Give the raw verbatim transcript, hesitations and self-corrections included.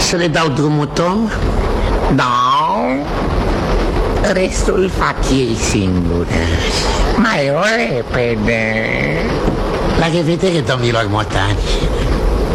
Să le dau drumul, Tom? Da. Restul fac ei singure. Mai repede. La revedere, domnilor motari.